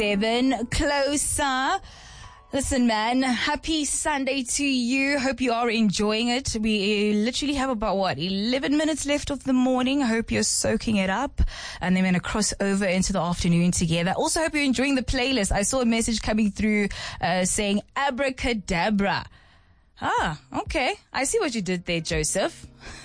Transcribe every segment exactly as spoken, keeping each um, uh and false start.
Seven closer. Listen, man, happy Sunday to you. Hope you are enjoying it. We literally have about, what, eleven minutes left of the morning. I hope you're soaking it up. And then we're going to cross over into the afternoon together. Also, hope you're enjoying the playlist. I saw a message coming through uh, saying abracadabra. Ah, okay. I see what you did there, Joseph.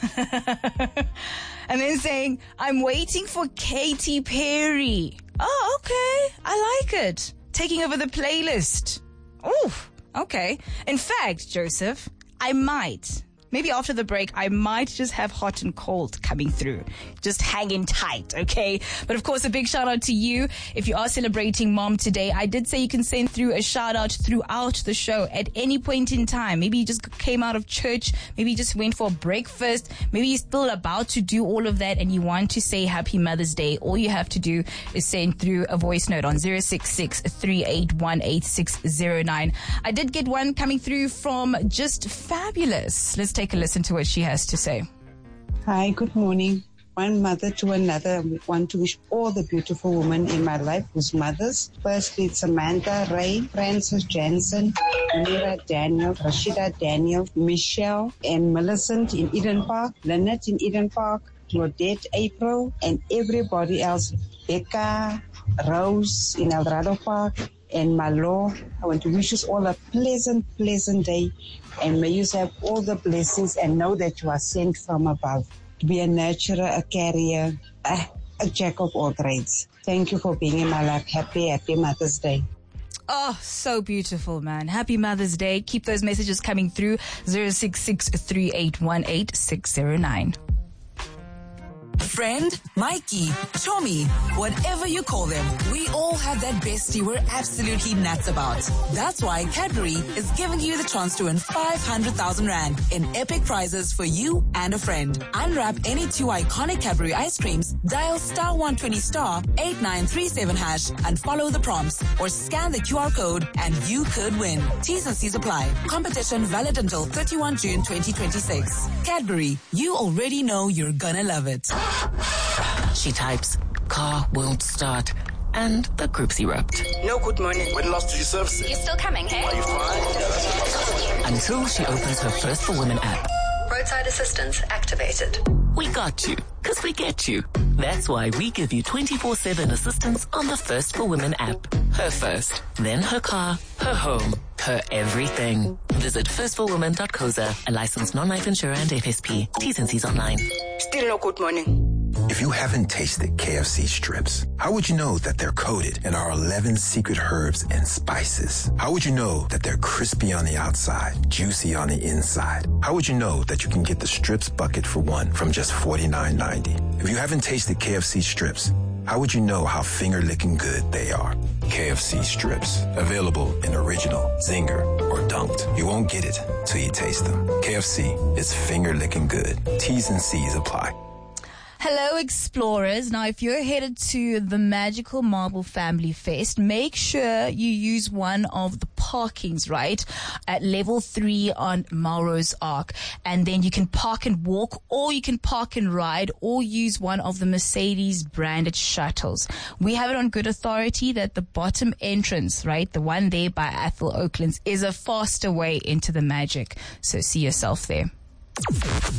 And then saying, I'm waiting for Katy Perry. Oh, okay. I like it. Taking over the playlist. Oh, okay. In fact, Joseph, I might, maybe after the break, I might just have hot and cold coming through. Just hanging tight, okay? But of course, a big shout out to you. If you are celebrating mom today, I did say you can send through a shout out throughout the show at any point in time. Maybe you just came out of church. Maybe you just went for breakfast. Maybe you're still about to do all of that and you want to say Happy Mother's Day. All you have to do is send through a voice note on zero six six, three eight one, eight six zero nine. I did get one coming through from Just Fabulous. Let's take a listen to what she has to say. Hi, good morning. One mother to another. I want to wish all the beautiful women in my life whose mothers. Firstly, it's Samantha Ray, Frances Jansen, Mira Daniel, Rashida Daniel, Michelle, and Millicent in Eden Park, Lynette in Eden Park, Claudette April, and everybody else. Becca, Rose in El Dorado Park, and Malo. I want to wish us all a pleasant, pleasant day, and may you have all the blessings and know that you are sent from above to be a nurturer, a carrier, a, a jack of all trades. Thank you for being in my life. Happy, happy Mother's Day. Oh, so beautiful, man. Happy Mother's Day. Keep those messages coming through. zero six six, three eight one, eight six zero nine. Friend, Mikey, Tommy, whatever you call them, we all have that bestie we're absolutely nuts about. That's why Cadbury is giving you the chance to win five hundred thousand rand in epic prizes for you and a friend. Unwrap any two iconic Cadbury ice creams, dial star one twenty star eight nine three seven hash and follow the prompts, or scan the Q R code and you could win. T's and C's apply. Competition valid until thirty-first June twenty twenty-six. Cadbury, you already know you're gonna love it. She types, car won't start, and the group's erupt. No, good morning. When last did you service it? You're still coming, hey? Are you fine? Until she opens her First for Women app. Roadside assistance activated. We got you, because we get you. That's why we give you twenty-four seven assistance on the First for Women app. Her first, then her car, her home, her everything. Visit first for women dot co za, a licensed non-life insurer and F S P. T's and C's online. Still no good morning. If you haven't tasted K F C strips, how would you know that they're coated in our eleven secret herbs and spices? How would you know that they're crispy on the outside, juicy on the inside? How would you know that you can get the strips bucket for one from just forty-nine ninety? If you haven't tasted K F C strips, how would you know how finger-licking good they are? K F C strips, available in original, zinger, or dunked. You won't get it till you taste them. K F C is finger-licking good. T's and C's apply. Hello, explorers. Now, if you're headed to the Magical Marble Family Fest, make sure you use one of the parkings, right, at level three on Melrose Arc. And then you can park and walk, or you can park and ride, or use one of the Mercedes branded shuttles. We have it on good authority that the bottom entrance, right, the one there by Athol Oaklands, is a faster way into the magic. So see yourself there.